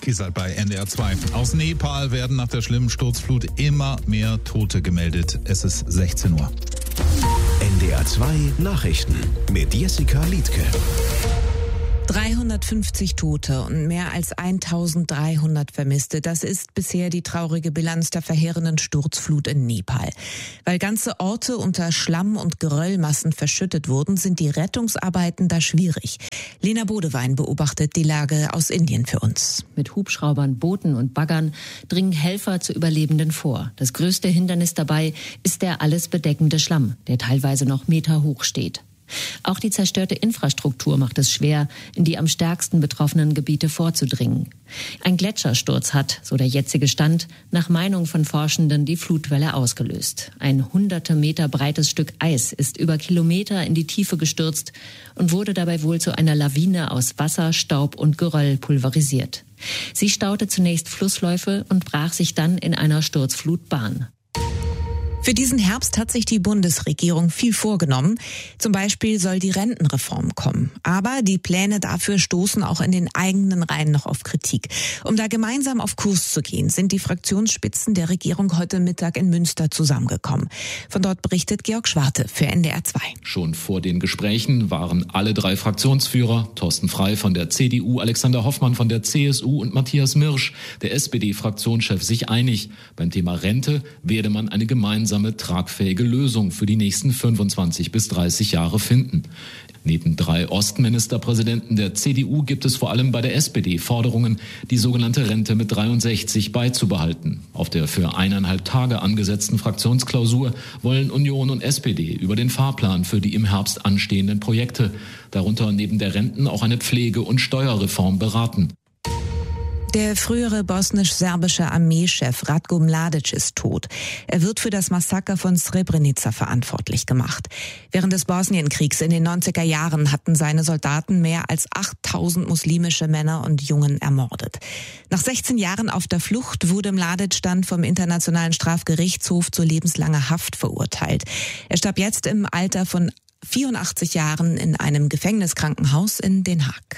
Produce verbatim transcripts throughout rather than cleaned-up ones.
Ihr seid bei N D R zwei. Aus Nepal werden nach der schlimmen Sturzflut immer mehr Tote gemeldet. Es ist sechzehn Uhr. N D R zwei Nachrichten mit Jessica Liedtke. dreihundertfünfzig Tote und mehr als eintausenddreihundert Vermisste. Das ist bisher die traurige Bilanz der verheerenden Sturzflut in Nepal. Weil ganze Orte unter Schlamm- und Geröllmassen verschüttet wurden, sind die Rettungsarbeiten da schwierig. Lena Bodewein beobachtet die Lage aus Indien für uns. Mit Hubschraubern, Booten und Baggern dringen Helfer zu Überlebenden vor. Das größte Hindernis dabei ist der alles bedeckende Schlamm, der teilweise noch Meter hoch steht. Auch die zerstörte Infrastruktur macht es schwer, in die am stärksten betroffenen Gebiete vorzudringen. Ein Gletschersturz hat, so der jetzige Stand, nach Meinung von Forschenden die Flutwelle ausgelöst. Ein hunderte Meter breites Stück Eis ist über Kilometer in die Tiefe gestürzt und wurde dabei wohl zu einer Lawine aus Wasser, Staub und Geröll pulverisiert. Sie staute zunächst Flussläufe und brach sich dann in einer Sturzflut Bahn. Für diesen Herbst hat sich die Bundesregierung viel vorgenommen. Zum Beispiel soll die Rentenreform kommen. Aber die Pläne dafür stoßen auch in den eigenen Reihen noch auf Kritik. Um da gemeinsam auf Kurs zu gehen, sind die Fraktionsspitzen der Regierung heute Mittag in Münster zusammengekommen. Von dort berichtet Georg Schwarte für N D R zwei. Schon vor den Gesprächen waren alle drei Fraktionsführer, Thorsten Frey von der C D U, Alexander Hoffmann von der C S U und Matthias Mirsch, der S P D-Fraktionschef, sich einig. Beim Thema Rente werde man eine gemeinsame tragfähige Lösung für die nächsten fünfundzwanzig bis dreißig Jahre finden. Neben drei Ostministerpräsidenten der C D U gibt es vor allem bei der S P D Forderungen, die sogenannte Rente mit dreiundsechzig beizubehalten. Auf der für eineinhalb Tage angesetzten Fraktionsklausur wollen Union und S P D über den Fahrplan für die im Herbst anstehenden Projekte, darunter neben der Renten auch eine Pflege- und Steuerreform, beraten. Der frühere bosnisch-serbische Armeechef Ratko Mladic ist tot. Er wird für das Massaker von Srebrenica verantwortlich gemacht. Während des Bosnienkriegs in den neunziger Jahren hatten seine Soldaten mehr als achttausend muslimische Männer und Jungen ermordet. Nach sechzehn Jahren auf der Flucht wurde Mladic dann vom Internationalen Strafgerichtshof zu lebenslanger Haft verurteilt. Er starb jetzt im Alter von vierundachtzig Jahren in einem Gefängniskrankenhaus in Den Haag.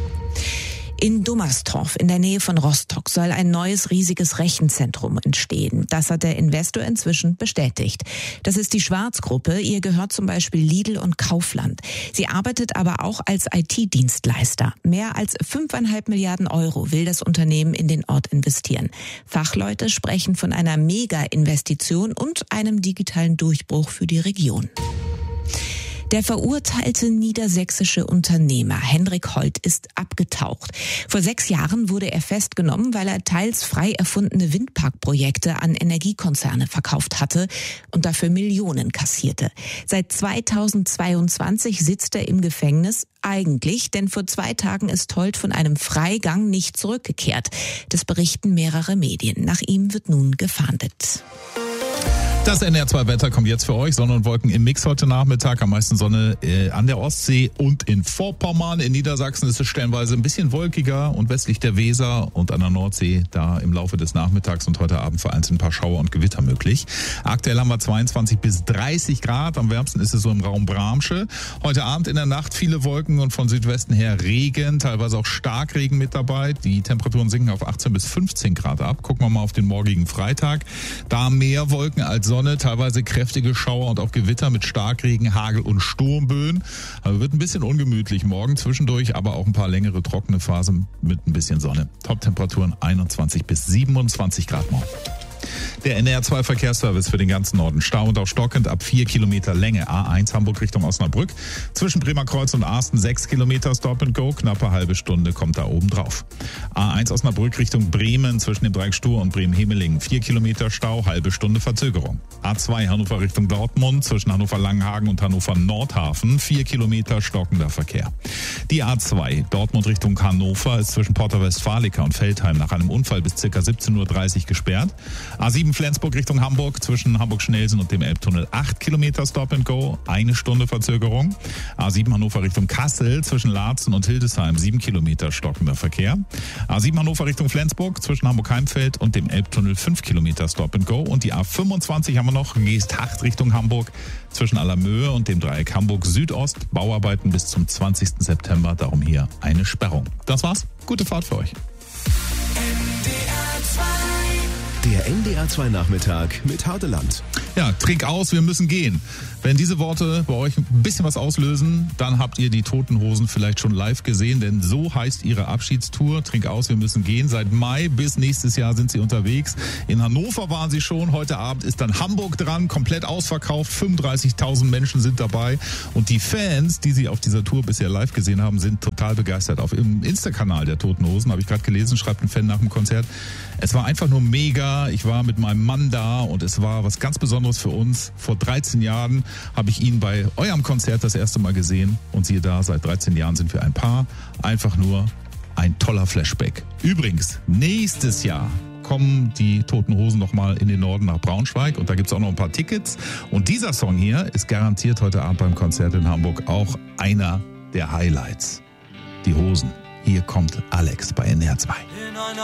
In Dummerstorf in der Nähe von Rostock soll ein neues riesiges Rechenzentrum entstehen. Das hat der Investor inzwischen bestätigt. Das ist die Schwarz-Gruppe. Ihr gehört zum Beispiel Lidl und Kaufland. Sie arbeitet aber auch als I T-Dienstleister. Mehr als fünfeinhalb Milliarden Euro will das Unternehmen in den Ort investieren. Fachleute sprechen von einer Mega-Investition und einem digitalen Durchbruch für die Region. Der verurteilte niedersächsische Unternehmer Henrik Holt ist abgetaucht. Vor sechs Jahren wurde er festgenommen, weil er teils frei erfundene Windparkprojekte an Energiekonzerne verkauft hatte und dafür Millionen kassierte. Seit zweitausendzweiundzwanzig sitzt er im Gefängnis. Eigentlich, denn vor zwei Tagen ist Holt von einem Freigang nicht zurückgekehrt. Das berichten mehrere Medien. Nach ihm wird nun gefahndet. Das N D R zwei Wetter kommt jetzt für euch. Sonne und Wolken im Mix heute Nachmittag. Am meisten Sonne äh, an der Ostsee und in Vorpommern. In Niedersachsen ist es stellenweise ein bisschen wolkiger und westlich der Weser und an der Nordsee da im Laufe des Nachmittags und heute Abend vereinzelt ein paar Schauer und Gewitter möglich. Aktuell haben wir zweiundzwanzig bis dreißig Grad. Am wärmsten ist es so im Raum Bramsche. Heute Abend in der Nacht viele Wolken und von Südwesten her Regen, teilweise auch Starkregen mit dabei. Die Temperaturen sinken auf achtzehn bis fünfzehn Grad ab. Gucken wir mal auf den morgigen Freitag. Da mehr Wolken als Sonne, teilweise kräftige Schauer und auch Gewitter mit Starkregen, Hagel und Sturmböen. Also wird ein bisschen ungemütlich morgen zwischendurch, aber auch ein paar längere trockene Phasen mit ein bisschen Sonne. Top-Temperaturen einundzwanzig bis siebenundzwanzig Grad morgen. Der N D R zwei Verkehrsservice für den ganzen Norden. Stau und auch stockend ab vier Kilometer Länge. A eins Hamburg Richtung Osnabrück. Zwischen Bremerkreuz und Arsten sechs Kilometer Stop and Go. Knappe halbe Stunde kommt da oben drauf. A eins Osnabrück Richtung Bremen zwischen dem Dreieck Stur und Bremen-Hemelingen. vier Kilometer Stau, halbe Stunde Verzögerung. A zwei Hannover Richtung Dortmund zwischen Hannover-Langenhagen und Hannover-Nordhafen. vier Kilometer stockender Verkehr. Die A zwei Dortmund Richtung Hannover ist zwischen Porta Westfalica und Veltheim nach einem Unfall bis ca. siebzehn Uhr dreißig gesperrt. A sieben Flensburg Richtung Hamburg zwischen Hamburg-Schnelsen und dem Elbtunnel acht Kilometer Stop and Go, eine Stunde Verzögerung. A sieben Hannover Richtung Kassel zwischen Laatzen und Hildesheim sieben Kilometer stockender Verkehr. A sieben Hannover Richtung Flensburg zwischen Hamburg-Heimfeld und dem Elbtunnel fünf Kilometer Stop and Go. Und die A fünfundzwanzig haben wir noch, Geesthacht Richtung Hamburg zwischen Allermöhe und dem Dreieck Hamburg Südost. Bauarbeiten bis zum zwanzigsten September, darum hier eine Sperrung. Das war's, gute Fahrt für euch. Der N D R zwei Nachmittag mit Hardeland. Ja, Trink aus, wir müssen gehen. Wenn diese Worte bei euch ein bisschen was auslösen, dann habt ihr die Toten Hosen vielleicht schon live gesehen, denn so heißt ihre Abschiedstour. Trink aus, wir müssen gehen. Seit Mai bis nächstes Jahr sind sie unterwegs. In Hannover waren sie schon. Heute Abend ist dann Hamburg dran, komplett ausverkauft. fünfunddreißigtausend Menschen sind dabei. Und die Fans, die sie auf dieser Tour bisher live gesehen haben, sind total begeistert. Auf dem Insta-Kanal der Toten Hosen, habe ich gerade gelesen, schreibt ein Fan nach dem Konzert. Es war einfach nur mega. Ich war mit meinem Mann da und es war was ganz Besonderes für uns. Vor dreizehn Jahren habe ich ihn bei eurem Konzert das erste Mal gesehen und siehe da, seit dreizehn Jahren sind wir ein Paar. Einfach nur ein toller Flashback. Übrigens, nächstes Jahr kommen die Toten Hosen nochmal in den Norden nach Braunschweig und da gibt's auch noch ein paar Tickets. Und dieser Song hier ist garantiert heute Abend beim Konzert in Hamburg auch einer der Highlights. Die Hosen. Hier kommt Alex bei N D R zwei.